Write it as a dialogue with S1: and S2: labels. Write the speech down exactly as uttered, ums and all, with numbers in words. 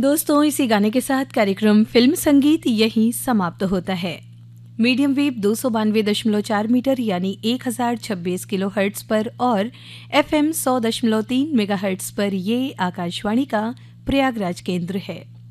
S1: दोस्तों, इसी गाने के साथ कार्यक्रम फिल्म संगीत यहीं समाप्त होता है। मीडियम वेव दो सौ बानवे दशमलव चार मीटर यानी एक हजार छब्बीस किलो हर्ट्ज पर और एफ एम सौ दशमलव तीन मेगा हर्ट्ज पर ये आकाशवाणी का प्रयागराज केंद्र है।